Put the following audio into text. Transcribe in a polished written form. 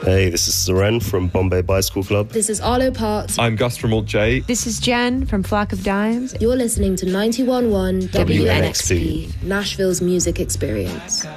Hey, this is Seren from Bombay Bicycle Club. This is Arlo Parks. I'm Gus from Alt J. This is Jen from Flock of Dimes. You're listening to 91.1 WNXP, WNXP, Nashville's music experience.